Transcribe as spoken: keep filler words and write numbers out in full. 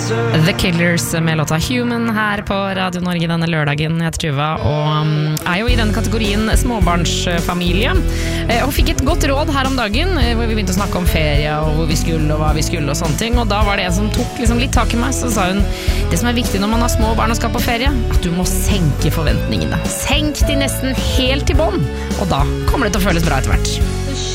The Killers med låta Human her på Radio Norge denne lørdagen. Jeg heter Tuva og er jo i den kategorien småbarnsfamilie. Og fikk et godt råd her om dagen, hvor vi begynte å snakke om ferie og hvor vi skulle og hva vi skulle og sånne ting. Og da var det en som tok liksom litt tak i meg, så sa hun det som er viktig når man har små barn og skal på ferie, at du må senke forventningene. Senk de nesten helt til bånn, og da kommer det til å føles bra etter hvert.